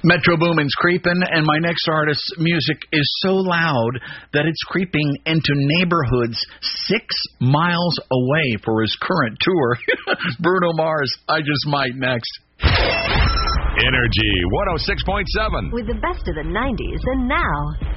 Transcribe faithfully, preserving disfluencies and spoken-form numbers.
Metro Boomin's creeping, and my next artist's music is so loud that it's creeping into neighborhoods six miles away for his current tour. Bruno Mars, I Just Might, next. Energy one oh six point seven. With the best of the nineties and now.